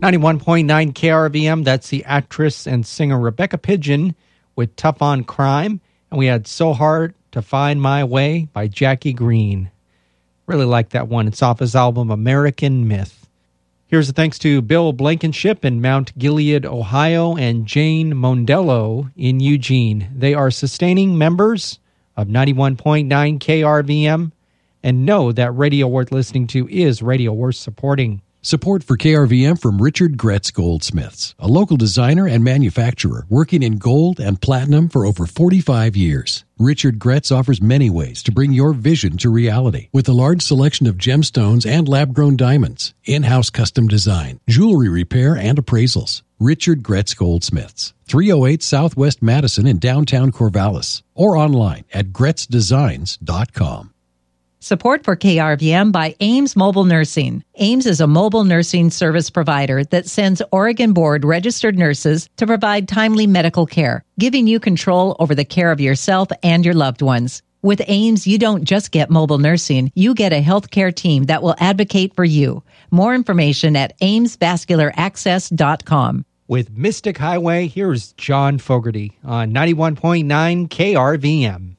91.9 KRVM, that's the actress and singer Rebecca Pidgeon with Tough on Crime. And we had So Hard to Find My Way by Jackie Green. Really like that one. It's off his album American Myth. Here's a thanks to Bill Blankenship in Mount Gilead, Ohio, and Jane Mondello in Eugene. They are sustaining members of 91.9 KRVM, and know that radio worth listening to is radio worth supporting. Support for KRVM from Richard Gretz Goldsmiths, a local designer and manufacturer working in gold and platinum for over 45 years. Richard Gretz offers many ways to bring your vision to reality with a large selection of gemstones and lab-grown diamonds, in-house custom design, jewelry repair, and appraisals. Richard Gretz Goldsmiths, 308 Southwest Madison in downtown Corvallis, or online at gretzdesigns.com. Support for KRVM by Ames Mobile Nursing. Ames is a mobile nursing service provider that sends Oregon Board registered nurses to provide timely medical care, giving you control over the care of yourself and your loved ones. With Ames, you don't just get mobile nursing, you get a healthcare team that will advocate for you. More information at amesvascularaccess.com. With Mystic Highway, here's John Fogerty on 91.9 KRVM.